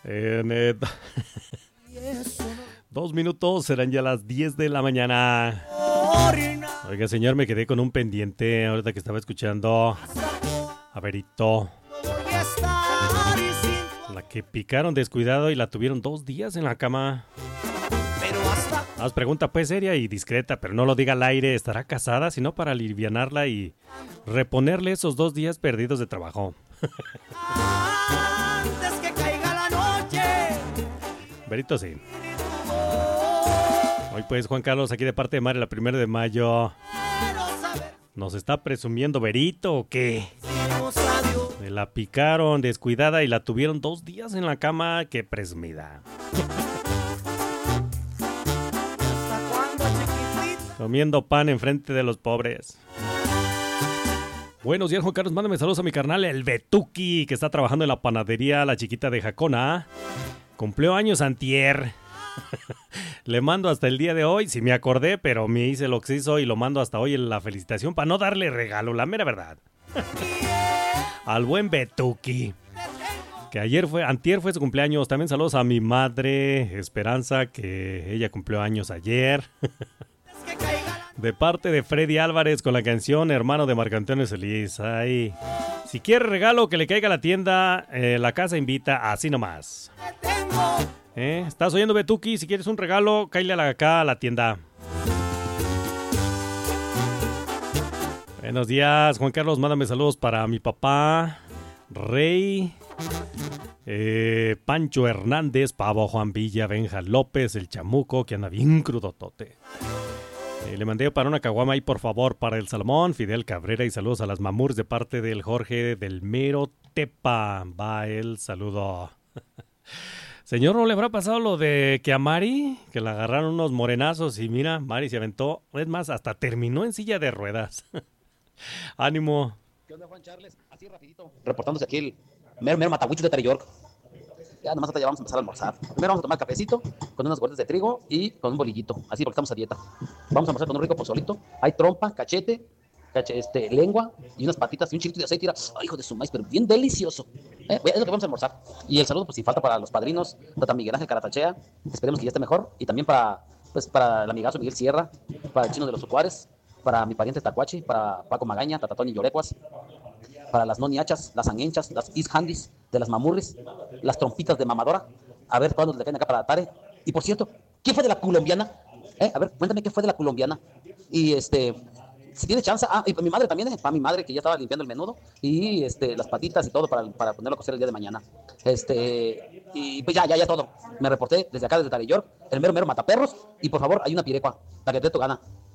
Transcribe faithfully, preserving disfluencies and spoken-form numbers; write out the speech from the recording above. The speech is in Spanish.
En, eh, dos minutos, serán ya las diez de la mañana. Oiga, señor, me quedé con un pendiente ahorita que estaba escuchando a Verito. La que picaron descuidado y la tuvieron dos días en la cama. Haz pregunta pues seria y discreta, pero no lo diga al aire. ¿Estará casada? Sino para alivianarla y reponerle esos dos días perdidos de trabajo. Antes que caiga la noche. Verito sí. Hoy pues Juan Carlos aquí de parte de Mari, la primera de mayo. ¿Nos está presumiendo Verito o qué? Me la picaron descuidada y la tuvieron dos días en la cama. Qué presumida. Comiendo pan enfrente de los pobres. Buenos días, Juan Carlos. Mándame saludos a mi carnal, el Betuki, que está trabajando en la panadería La Chiquita de Jacona. Cumplió años antier. Le mando hasta el día de hoy. Si me acordé, pero me hice lo que se hizo y lo mando hasta hoy en la felicitación para no darle regalo, la mera verdad. Al buen Betuki. Que ayer fue, antier fue su cumpleaños. También saludos a mi madre, Esperanza, que ella cumplió años ayer. De parte de Freddy Álvarez con la canción Hermano de Marco Antonio Solís. Ay, si quiere regalo que le caiga a la tienda, eh, la casa invita, así nomás. ¿Eh? ¿Estás oyendo, Betuki? Si quieres un regalo, cáile a la, acá a la tienda. Buenos días, Juan Carlos. Mándame saludos para mi papá, Rey, eh, Pancho Hernández, Pavo, Juan Villa, Benja López, el Chamuco, que anda bien crudotote. Eh, le mandé para una caguama ahí, por favor, para el Salmón, Fidel Cabrera, y saludos a las Mamurs de parte del Jorge del Mero Tepa. Va el saludo. Señor, ¿no le habrá pasado lo de que a Mari, que la agarraron unos morenazos y mira, Mari se aventó, es más, hasta terminó en silla de ruedas? Ánimo. ¿Qué onda, Juan Charles? Así rapidito, reportándose aquí el mero mero matahuicho de Terry York. Ya nomás hasta ya vamos a empezar a almorzar. Primero vamos a tomar cafecito con unas gorditas de trigo y con un bolillito, así porque estamos a dieta. Vamos a almorzar con un rico pozolito. Hay trompa, cachete, cache, este, lengua y unas patitas y un chilito de aceite. Ay, hijo de su maíz, pero bien delicioso. Eh, es lo que vamos a almorzar. Y el saludo, pues si falta para los padrinos, para Miguel Ángel Caratachea, esperemos que ya esté mejor. Y también para, pues, para el amigazo Miguel Sierra, para el chino de los Ucuares, para mi pariente Tacuachi, para Paco Magaña, Tatatón y Llorecuas, para las noniachas, las anguenchas, las ishandis de las mamurris, las trompitas de mamadora. A ver cuándo le caen acá para la tare. Y por cierto, ¿quién fue de la colombiana? ¿Eh? A ver, cuéntame qué fue de la colombiana. Y este, si tiene chance, ah, y para mi madre también, ¿eh? Para mi madre que ya estaba limpiando el menudo, y este, las patitas y todo para, para ponerlo a cocer el día de mañana. Este, y pues ya, ya, ya todo. Me reporté desde acá, desde Tare York, el mero mero mataperros, y por favor, hay una pirecua, la que te tu gana.